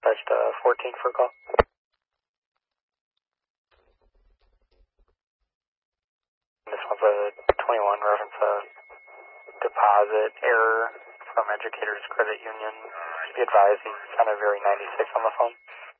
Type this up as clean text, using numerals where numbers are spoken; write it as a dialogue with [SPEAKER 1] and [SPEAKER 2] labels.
[SPEAKER 1] dispatched 14 for a call. This one's a 21 reference deposit error from Educators Credit Union. Be advised, he sounded very 96 on the phone.